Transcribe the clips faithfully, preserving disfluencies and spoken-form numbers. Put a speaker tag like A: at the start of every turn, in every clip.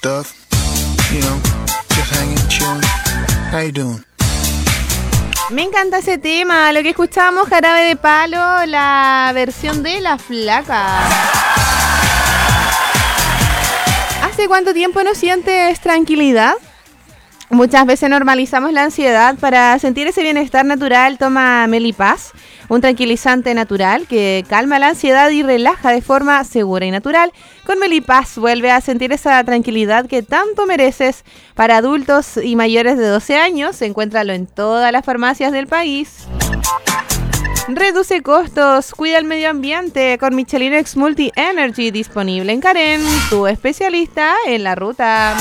A: stuff. You know, just hanging, chilling. How you doing?
B: Me encanta ese tema, lo que escuchamos, Jarabe de Palo, la versión de La Flaca. ¿Hace cuánto tiempo no sientes tranquilidad? Muchas veces normalizamos la ansiedad. Para sentir ese bienestar natural, toma Melipaz, un tranquilizante natural que calma la ansiedad y relaja de forma segura y natural. Con Melipaz vuelve a sentir esa tranquilidad que tanto mereces. Para adultos y mayores de doce años, encuéntralo en todas las farmacias del país. Reduce costos, cuida el medio ambiente con Michelin X Multi Energy, disponible en Karen, tu especialista en la ruta.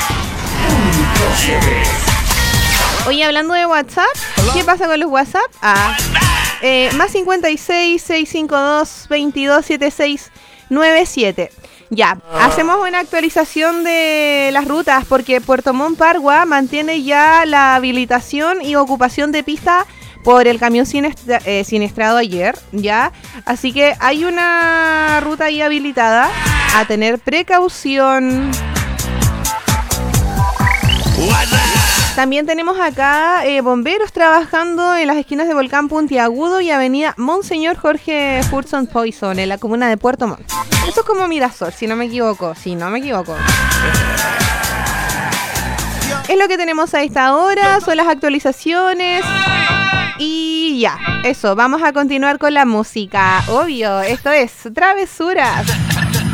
B: Oye, hablando de WhatsApp, ¿qué pasa con los WhatsApp? Ah, eh, más cincuenta y seis, seiscientos cincuenta y dos, veintidós setenta y seis noventa y siete. Ya, hacemos una actualización de las rutas porque Puerto Montt Pargua mantiene ya la habilitación y ocupación de pista por el camión sinestra, eh, siniestrado ayer, ya. Así que hay una ruta ahí habilitada, a tener precaución. También tenemos acá eh, bomberos trabajando en las esquinas de Volcán Puntiagudo y avenida Monseñor Jorge Furson Poison en la comuna de Puerto Montt. Esto es como Mirasol, si no me equivoco, si no me equivoco. Es lo que tenemos a esta hora, son las actualizaciones. Y ya, eso, vamos a continuar con la música. Obvio, esto es Travesuras.